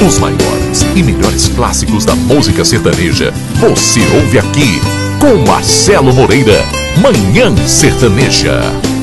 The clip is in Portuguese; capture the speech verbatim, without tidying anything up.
Os maiores e melhores clássicos da música sertaneja você ouve aqui com Marcelo Moreira, Manhã Sertaneja.